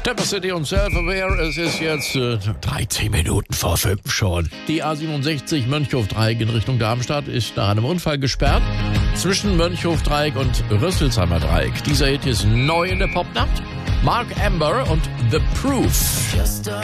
Stepper City und Self-Aware, es ist jetzt 13 Minuten vor 5 schon. Die A67 Mönchhof-Dreieck in Richtung Darmstadt ist nach einem Unfall gesperrt. Zwischen Mönchhof-Dreieck und Rüsselsheimer Dreieck. Dieser Hit ist neu in der Popnacht. Mark Amber und The Proof. Just a